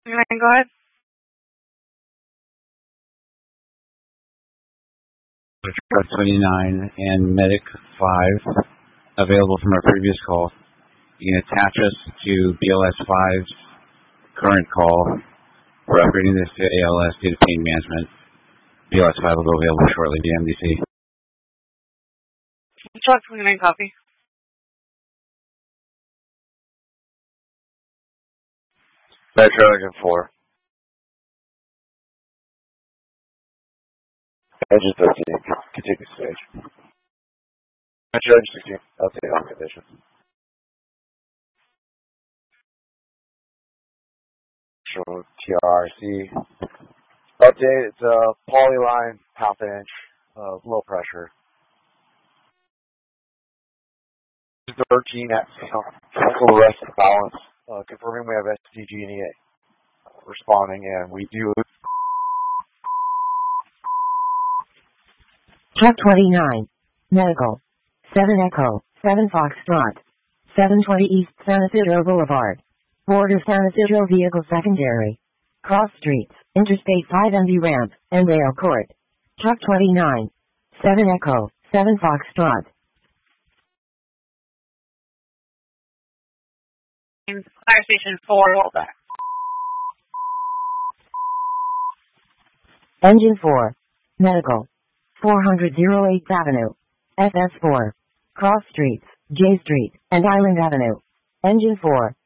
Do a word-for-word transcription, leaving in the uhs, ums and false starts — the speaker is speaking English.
Go ahead. Truck twenty-nine and Medic five, available from our previous call. You can attach us to B L S five's current call. We're upgrading this to A L S due to pain management. B L S five will go available shortly via M D C. Truck twenty-nine copy. Metro Engine four. Engine fifteen. Continue stage. Metro Engine sixteen. Update on condition. Metro T R C. Update, it's a polyline, half inch, uh, low pressure. thirteen at local arrest and balance, uh, confirming we have S T G and E A responding, and we do. Truck twenty-nine. Medical. seven Echo. seven Foxtrot. seven twenty East San Isidro Boulevard. Border San Isidro Vehicle Secondary. Cross Streets. Interstate five M V Ramp. and Rail Court. Truck twenty-nine. seven Echo. seven Foxtrot. Fire Station four, roll back. Engine four. Medical. four hundred eighth Avenue. F S four. Cross Streets, J Street, and Island Avenue. Engine four.